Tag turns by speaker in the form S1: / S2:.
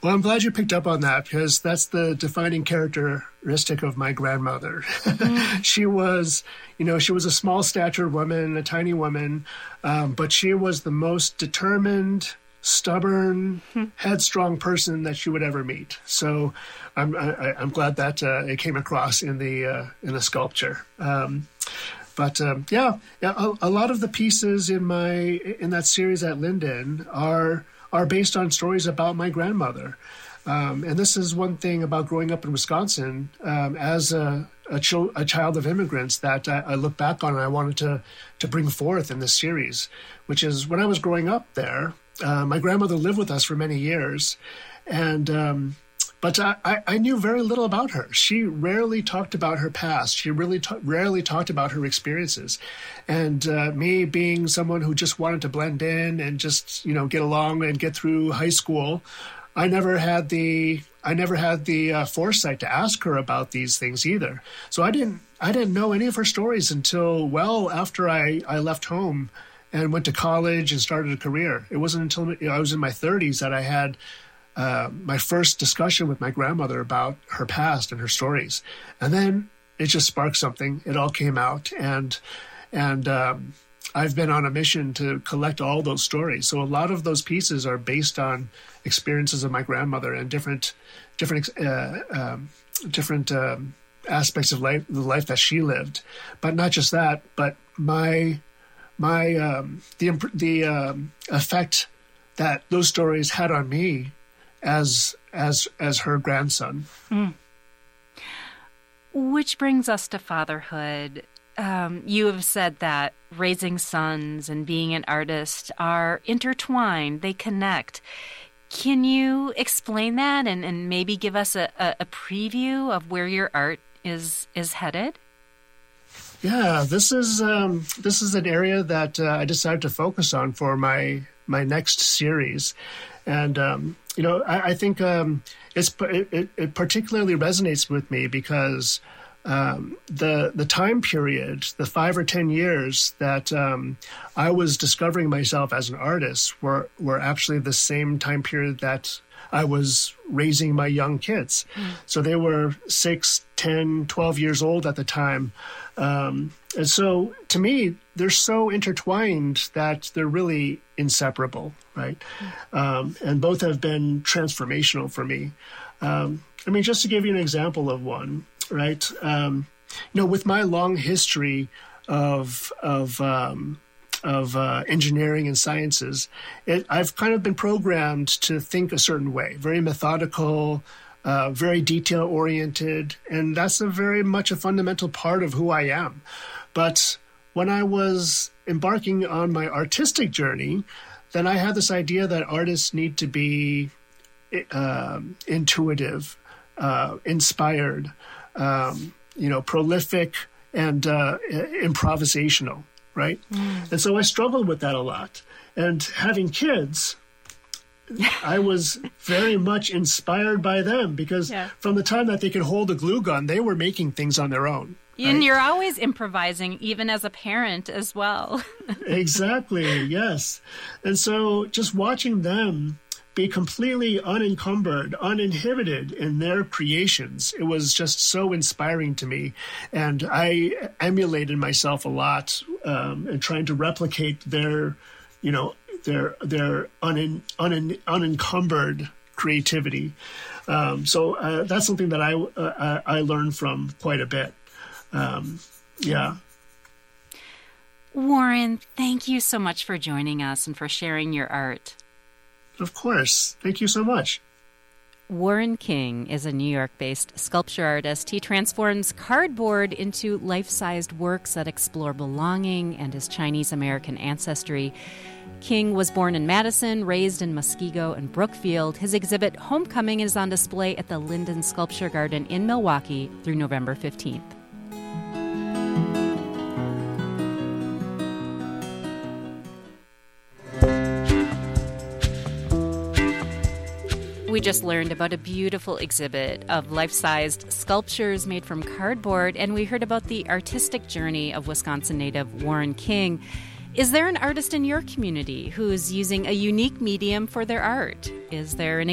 S1: Well, I'm glad you picked up on that because that's the defining characteristic of my grandmother. Mm-hmm. She was a small statured woman, a tiny woman, but she was the most determined, stubborn, headstrong person that you would ever meet. So I'm glad that it came across in the sculpture. But a lot of the pieces in that series at Linden are based on stories about my grandmother. And this is one thing about growing up in Wisconsin as a child of immigrants that I look back on and I wanted to bring forth in this series, which is when I was growing up there, my grandmother lived with us for many years. And but I knew very little about her. She rarely talked about her past. She really rarely talked about her experiences. And me being someone who just wanted to blend in and just, get along and get through high school, I never had the foresight to ask her about these things either. So I didn't know any of her stories until well after I left home and went to college and started a career. It wasn't until I was in my 30s that I had my first discussion with my grandmother about her past and her stories. And then it just sparked something. It all came out. And I've been on a mission to collect all those stories. So a lot of those pieces are based on experiences of my grandmother and different aspects of life, the life that she lived. But not just that, but the effect that those stories had on me as her grandson. Mm.
S2: Which brings us to fatherhood. You have said that raising sons and being an artist are intertwined. They connect. Can you explain that and maybe give us a preview of where your art is headed?
S1: Yeah, this is an area that I decided to focus on for my next series. And, I think it particularly resonates with me because the time period, the 5 or 10 years that I was discovering myself as an artist were actually the same time period that I was raising my young kids. Mm. So they were 6, 10, 12 years old at the time. And so to me, they're so intertwined that they're really inseparable, right? And both have been transformational for me. Just to give you an example of one, right? With my long history of engineering and sciences, I've kind of been programmed to think a certain way, very methodical, very detail-oriented, and that's very much a fundamental part of who I am. But when I was embarking on my artistic journey, then I had this idea that artists need to be intuitive, inspired, prolific, and improvisational, right? Mm. And so I struggled with that a lot. And having kids, I was very much inspired by them because from the time that they could hold a glue gun, they were making things on their own. Right?
S2: And you're always improvising, even as a parent as well.
S1: Exactly, yes. And so just watching them be completely unencumbered, uninhibited in their creations, it was just so inspiring to me. And I emulated myself a lot in trying to replicate their unencumbered creativity. So that's something that I learned from quite a bit.
S2: Warren, thank you so much for joining us and for sharing your art.
S1: Of course. Thank you so much.
S2: Warren King is a New York-based sculpture artist. He transforms cardboard into life-sized works that explore belonging and his Chinese-American ancestry. King was born in Madison, raised in Muskego and Brookfield. His exhibit, Homecoming, is on display at the Linden Sculpture Garden in Milwaukee through November 15th. We just learned about a beautiful exhibit of life-sized sculptures made from cardboard, and we heard about the artistic journey of Wisconsin native Warren King. Is there an artist in your community who is using a unique medium for their art? Is there an